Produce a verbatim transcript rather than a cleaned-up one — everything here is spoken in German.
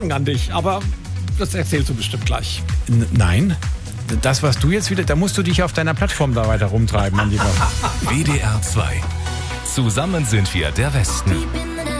an dich, aber das erzählst du bestimmt gleich. N- Nein, das, was du jetzt wieder, da musst du dich auf deiner Plattform da weiter rumtreiben, mein Lieber. W D R zwei. Zusammen sind wir der Westen.